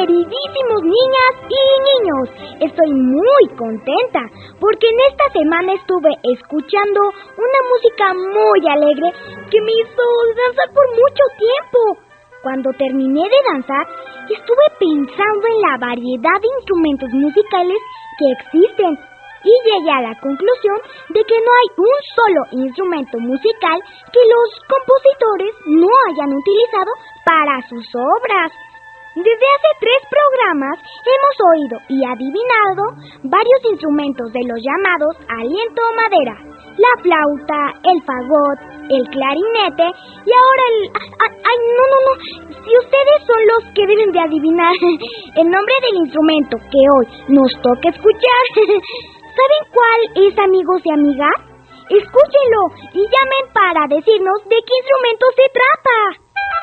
queridísimos niñas y niños, estoy muy contenta porque en esta semana estuve escuchando una música muy alegre que me hizo danzar por mucho tiempo. Cuando terminé de danzar, estuve pensando en la variedad de instrumentos musicales que existen y llegué a la conclusión de que no hay un solo instrumento musical que los compositores no hayan utilizado para sus obras. Desde hace 3 programas hemos oído y adivinado varios instrumentos de los llamados aliento madera, la flauta, el fagot, el clarinete y ahora el... no, si ustedes son los que deben de adivinar el nombre del instrumento que hoy nos toca escuchar, ¿saben cuál es, amigos y amigas? Escúchenlo y llamen para decirnos de qué instrumento se trata.